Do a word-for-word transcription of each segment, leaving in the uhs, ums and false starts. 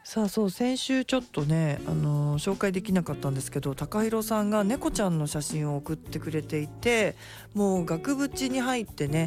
さあ、そう先週ちょっとね、あのー紹介できなかったんですけど、高弘さんが猫ちゃんの写真を送ってくれていて、もう額縁に入ってね、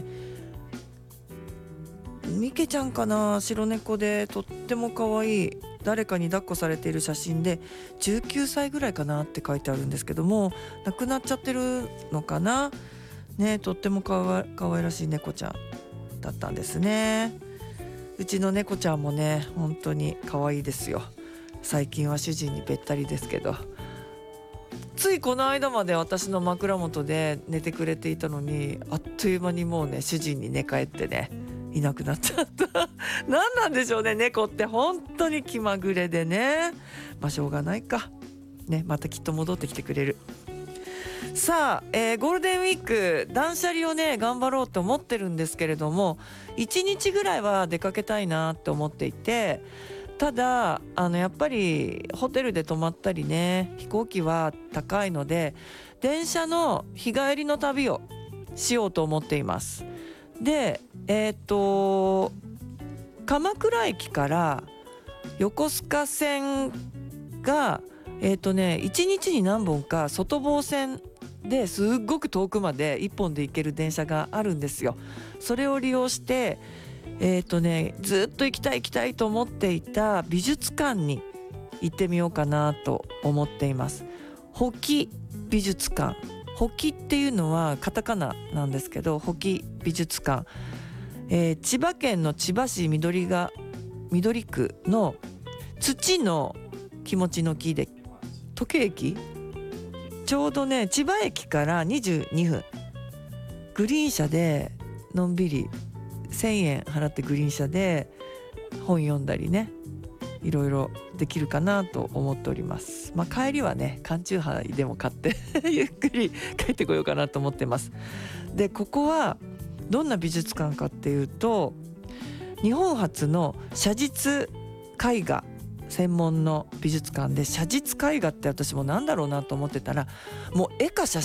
ミケちゃんかな、白猫でとっても可愛い、誰かに抱っこされている写真でじゅうきゅうさいぐらいかなって書いてあるんですけども、亡くなっちゃってるのかなね。とってもかわ可愛らしい猫ちゃんだったんですね。うちの猫ちゃんもね、本当に可愛いですよ。最近は主人にべったりですけど、ついこの間まで私の枕元で寝てくれていたのに、あっという間にもうね、主人に寝返ってね、いなくなっちゃった何なんでしょうね、猫って本当に気まぐれでね。まあしょうがないかね、またきっと戻ってきてくれる。さあ、えーゴールデンウィーク断捨離をね頑張ろうと思ってるんですけれども、いちにちぐらいは出かけたいなって思っていて、ただあのやっぱりホテルで泊まったりね、飛行機は高いので、電車の日帰りの旅をしようと思っています。でえっ、と鎌倉駅から横須賀線がえっ、とねいちにちに何本か外房線ですっごく遠くまでいっぽんで行ける電車があるんですよ。それを利用してえっ、とねずっと行きたい行きたいと思っていた美術館に行ってみようかなと思っています。保木美術館、保木っていうのはカタカナなんですけど、保木美術館、えー千葉県の千葉市緑が緑区の土の気持ちの木で時計駅、ちょうどね千葉駅からにじゅうにふん、グリーン車でのんびりせんえん払ってグリーン車で本読んだりね、いろいろできるかなと思っております。まあ帰りはね缶チューハイでも買ってゆっくり帰ってこようかなと思ってます。でここはどんな美術館かっていうと、日本初の写実絵画専門の美術館で、写実絵画って私もなんだろうなと思ってたら、もう絵か写